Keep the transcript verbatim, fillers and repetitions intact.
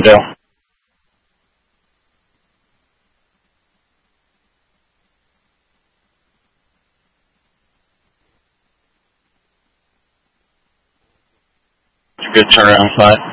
want to do? It's a good turnaround spot.